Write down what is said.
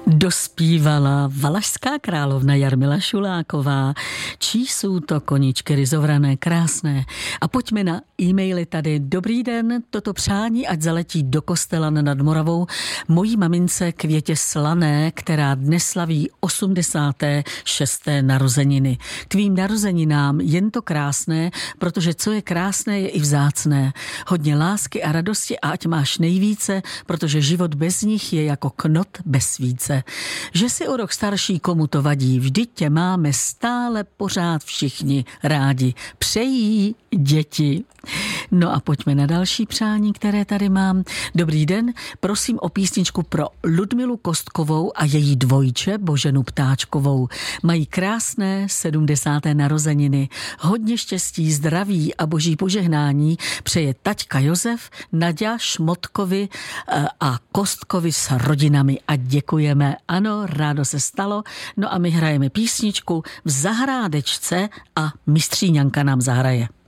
Dospívala valašská královna Jarmila Šuláková. Čí jsou to koníčky ryzovrané, krásné. A pojďme na e-maily tady. Dobrý den, toto přání ať zaletí do kostela nad Moravou mojí mamince Květě Slané, která dnes slaví 86. narozeniny. Tvým narozeninám jen to krásné, protože co je krásné, je i vzácné. Hodně lásky a radosti a ať máš nejvíce, protože život bez nich je jako knot bez svíce. Že si o rok starší, komu to vadí, vždyť tě máme stále pořád všichni rádi. Přejí děti. No a pojďme na další přání, které tady mám. Dobrý den, prosím o písničku pro Ludmilu Kostkovou a její dvojče Boženu Ptáčkovou. Mají krásné 70. narozeniny. Hodně štěstí, zdraví a boží požehnání přeje taťka Josef, Naďa, Šmotkovi a Kostkovi s rodinami a děkujeme. Ano, rádo se stalo. No a my hrajeme písničku v zahrádečce a mistříňanka nám zahraje.